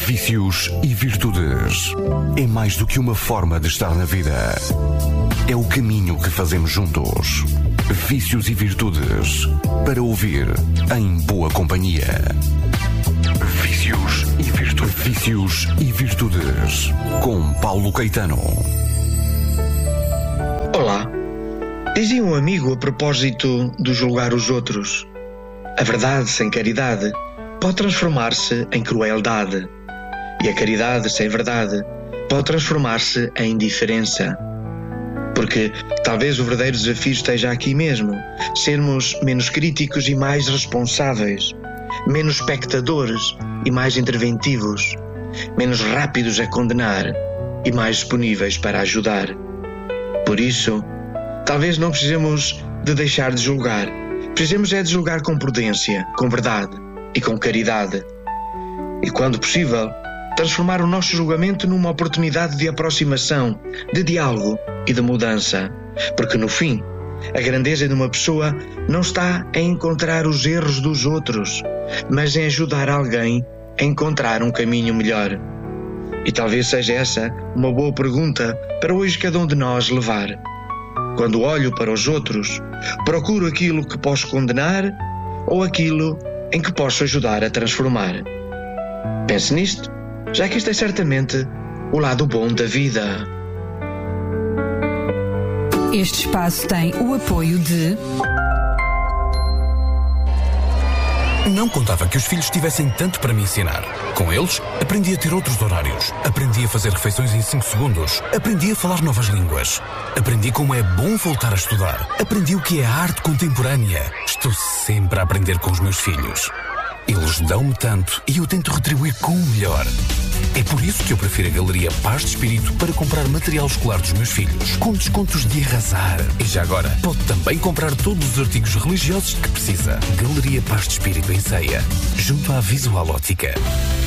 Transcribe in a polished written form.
Vícios e virtudes. É mais do que uma forma de estar na vida. É o caminho que fazemos juntos. Vícios e virtudes. Para ouvir em boa companhia. Vícios e virtudes. Vícios e virtudes. Com Paulo Caetano. Olá. Dizia um amigo a propósito de julgar os outros: a verdade sem caridade pode transformar-se em crueldade. E a caridade sem verdade pode transformar-se em indiferença. Porque talvez o verdadeiro desafio esteja aqui mesmo: sermos menos críticos e mais responsáveis, menos espectadores e mais interventivos, menos rápidos a condenar e mais disponíveis para ajudar. Por isso, talvez não precisemos de deixar de julgar. Precisamos é de julgar com prudência, com verdade e com caridade. E quando possível, transformar o nosso julgamento numa oportunidade de aproximação, de diálogo e de mudança. Porque no fim, a grandeza de uma pessoa não está em encontrar os erros dos outros, mas em ajudar alguém a encontrar um caminho melhor. E talvez seja essa uma boa pergunta para hoje cada um de nós levar. Quando olho para os outros, procuro aquilo que posso condenar ou aquilo em que posso ajudar a transformar. Pense nisto, já que este é certamente o lado bom da vida. Este espaço tem o apoio de... Não contava que os filhos tivessem tanto para me ensinar. Com eles, aprendi a ter outros horários. Aprendi a fazer refeições em 5 segundos. Aprendi a falar novas línguas. Aprendi como é bom voltar a estudar. Aprendi o que é a arte contemporânea. Estou sempre a aprender com os meus filhos. Eles dão-me tanto e eu tento retribuir com o melhor. É por isso que eu prefiro a Galeria Paz de Espírito para comprar material escolar dos meus filhos, com descontos de arrasar. E já agora, pode também comprar todos os artigos religiosos que precisa. Galeria Paz de Espírito em Ceia, junto à Visual Ótica.